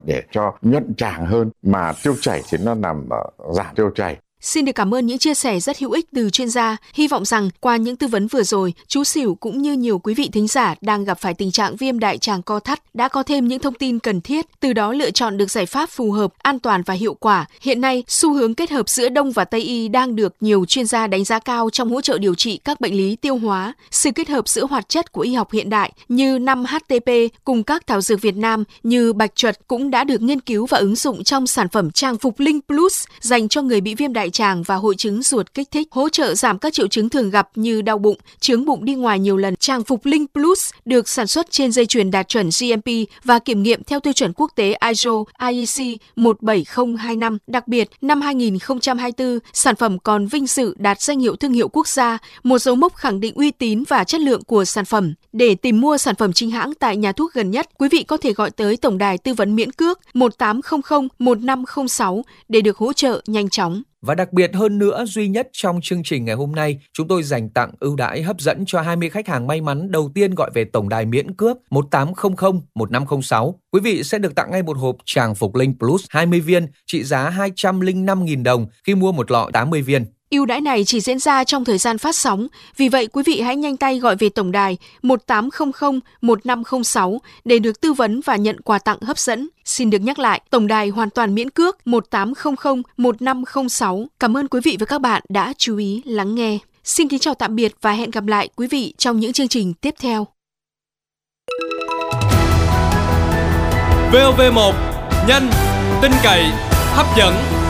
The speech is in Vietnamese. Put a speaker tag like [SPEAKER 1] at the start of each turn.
[SPEAKER 1] để cho nhuận tràng hơn, mà tiêu chảy thì nó nằm ở giảm tiêu chảy.
[SPEAKER 2] Xin được cảm ơn những chia sẻ rất hữu ích từ chuyên gia. Hy vọng rằng qua những tư vấn vừa rồi, chú Xỉu cũng như nhiều quý vị thính giả đang gặp phải tình trạng viêm đại tràng co thắt đã có thêm những thông tin cần thiết, từ đó lựa chọn được giải pháp phù hợp, an toàn và hiệu quả. Hiện nay, xu hướng kết hợp giữa Đông và Tây y đang được nhiều chuyên gia đánh giá cao trong hỗ trợ điều trị các bệnh lý tiêu hóa. Sự kết hợp giữa hoạt chất của y học hiện đại như 5-HTP cùng các thảo dược Việt Nam như bạch chuột cũng đã được nghiên cứu và ứng dụng trong sản phẩm Tràng Phục Linh Plus dành cho người bị viêm đại tràng và hội chứng ruột kích thích, hỗ trợ giảm các triệu chứng thường gặp như đau bụng, chướng bụng đi ngoài nhiều lần. Tràng Phục Linh Plus được sản xuất trên dây chuyền đạt chuẩn GMP và kiểm nghiệm theo tiêu chuẩn quốc tế ISO IEC 17025. Đặc biệt, năm 2024, sản phẩm còn vinh dự đạt danh hiệu thương hiệu quốc gia, một dấu mốc khẳng định uy tín và chất lượng của sản phẩm. Để tìm mua sản phẩm chính hãng tại nhà thuốc gần nhất, quý vị có thể gọi tới tổng đài tư vấn miễn cước 1800 1506 để được hỗ trợ nhanh chóng.
[SPEAKER 3] Và đặc biệt hơn nữa, duy nhất trong chương trình ngày hôm nay, chúng tôi dành tặng ưu đãi hấp dẫn cho 20 khách hàng may mắn đầu tiên gọi về tổng đài miễn cước 1800 1506. Quý vị sẽ được tặng ngay một hộp Tràng Phục Linh Plus 20 viên trị giá 205.000 đồng khi mua một lọ 80 viên.
[SPEAKER 2] Ưu đãi này chỉ diễn ra trong thời gian phát sóng, vì vậy quý vị hãy nhanh tay gọi về tổng đài 1800 1506 để được tư vấn và nhận quà tặng hấp dẫn. Xin được nhắc lại, tổng đài hoàn toàn miễn cước 1800 1506. Cảm ơn quý vị và các bạn đã chú ý lắng nghe. Xin kính chào tạm biệt và hẹn gặp lại quý vị trong những chương trình tiếp theo.
[SPEAKER 4] VOV1, nhanh, tin cậy, hấp dẫn.